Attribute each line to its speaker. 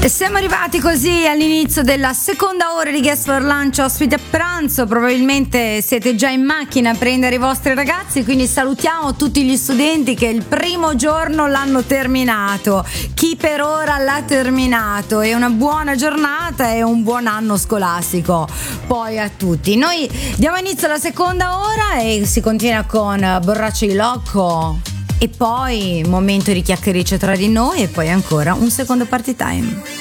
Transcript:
Speaker 1: Siamo arrivati così all'inizio della seconda ora di Guest for Lunch, ospite a pranzo. Probabilmente siete già in macchina a prendere i vostri ragazzi, quindi salutiamo tutti gli studenti che il primo giorno l'hanno terminato, chi per ora l'ha terminato, e una buona giornata e un buon anno scolastico poi a tutti. Noi diamo inizio alla seconda ora e si continua con Borraccio di Locco e poi momento di chiacchiericcio tra di noi e poi ancora un secondo party time.